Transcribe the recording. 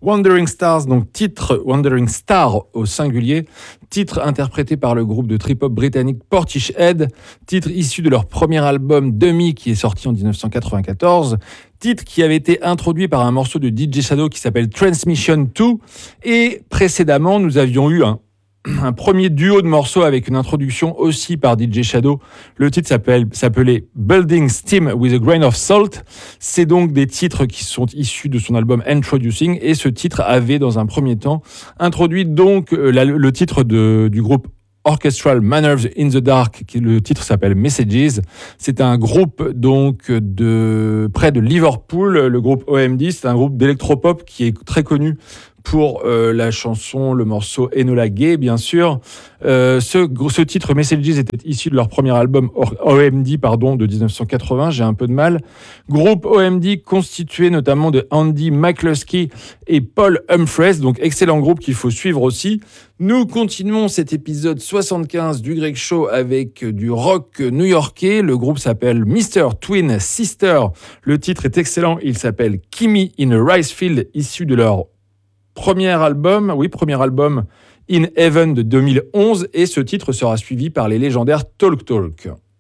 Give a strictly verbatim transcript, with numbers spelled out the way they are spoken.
Wandering Stars, donc titre Wandering Star au singulier, titre interprété par le groupe de trip-hop britannique Portishead, titre issu de leur premier album Dummy qui est sorti en dix-neuf cent quatre-vingt-quatorze, titre qui avait été introduit par un morceau de D J Shadow qui s'appelle Transmission deux, et précédemment nous avions eu un un premier duo de morceaux avec une introduction aussi par D J Shadow. Le titre s'appelle, s'appelait Building Steam with a Grain of Salt. C'est donc des titres qui sont issus de son album Introducing, et ce titre avait dans un premier temps introduit donc euh, la, le titre de, du groupe Orchestral Manners in the Dark, qui le titre s'appelle Messages. C'est un groupe donc de près de Liverpool, le groupe O M D. C'est un groupe d'électropop qui est très connu pour euh, la chanson, le morceau Enola Gay, bien sûr. Euh, ce, ce titre Messages était issu de leur premier album O M D pardon, de dix-neuf cent quatre-vingts, j'ai un peu de mal. Groupe O M D constitué notamment de Andy McCluskey et Paul Humphreys, donc excellent groupe qu'il faut suivre aussi. Nous continuons cet épisode soixante-quinze du Greg Show avec du rock new-yorkais. Le groupe s'appelle mister Twin Sister. Le titre est excellent, il s'appelle Kimmy in a Rice Field, issu de leur premier album, oui, premier album In Heaven de deux mille onze, et ce titre sera suivi par les légendaires Talk Talk.